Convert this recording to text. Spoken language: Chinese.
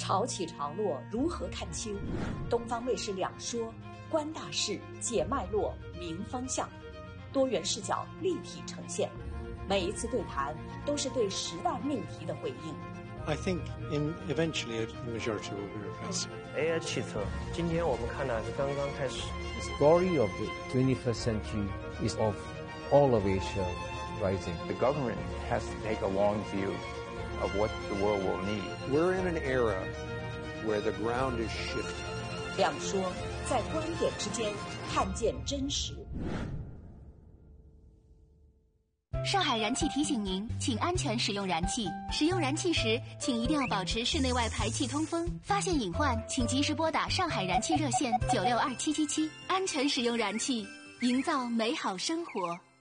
潮起潮落，如何看清？东方卫视两说，观大事，解脉络，明方向，多元视角立体呈现。每一次对谈都是对时代命题的回应。 I think eventually the majority will be replaced. AI 汽车，今天我们看的是刚刚开始。 The story of the 21st century is of all of Asia rising. The government has to take a long view of what the world will need. We're in an era where the ground is shifting. 两说，在观点之间看见真实。 上海燃气提醒您，请安全使用燃气。使用燃气时，请一定要保持室内外排气通风。发现隐患，请及时拨打上海燃气热线962777。安全使用燃气，营造美好生活。